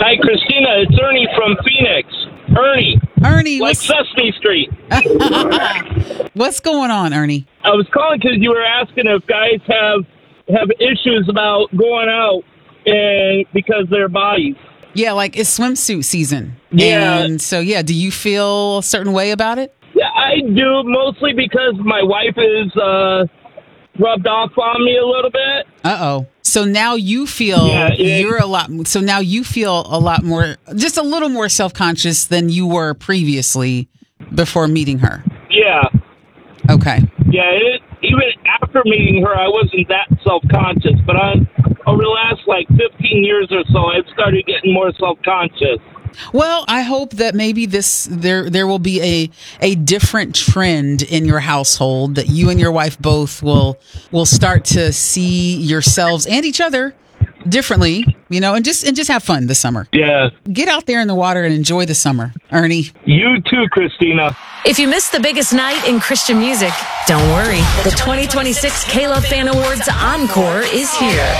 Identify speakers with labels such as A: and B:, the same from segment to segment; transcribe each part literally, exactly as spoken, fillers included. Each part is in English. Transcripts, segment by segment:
A: Hi, Christina. It's Ernie from Phoenix. Ernie.
B: Ernie.
A: Like
B: what's...
A: Sesame Street.
B: What's going on, Ernie?
A: I was calling because you were asking if guys have have issues about going out and because of their bodies.
B: Yeah, like it's swimsuit season.
A: Yeah.
B: And so, yeah, do you feel a certain way about it?
A: Yeah, I do, mostly because my wife is uh, rubbed off on me a little bit.
B: Uh-oh. So now you feel
A: yeah, it,
B: you're a lot, so now you feel a lot more, just a little more self-conscious than you were previously before meeting her.
A: Yeah.
B: Okay.
A: Yeah, it, even after meeting her, I wasn't that self-conscious, but I, over the last, like, fifteen years or so, I've started getting more self-conscious.
B: Well, I hope that maybe this there there will be a a different trend in your household, that you and your wife both will will start to see yourselves and each other differently, you know, and just and just have fun this summer.
A: Yeah.
B: Get out there in the water and enjoy the summer, Ernie.
A: You too, Christina.
C: If you missed the biggest night in Christian music, don't worry. The twenty twenty-six K-Love Fan Awards Encore is here.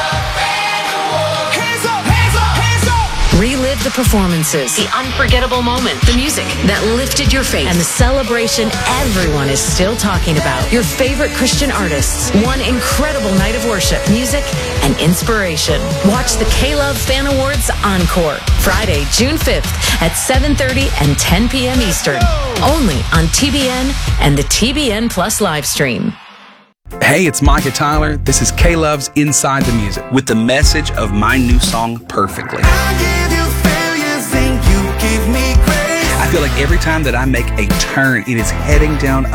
C: Relive the performances, the unforgettable moment, the music that lifted your faith, and the celebration everyone is still talking about. Your favorite Christian artists, one incredible night of worship, music, and inspiration. Watch the K-Love Fan Awards Encore, Friday, June fifth at seven thirty and ten p.m. Eastern, only on T B N and the T B N Plus live stream.
D: Hey, it's Micah Tyler. This is K-Love's Inside the Music with the message of my new song, Perfectly. I feel like every time that I make a turn, it is heading down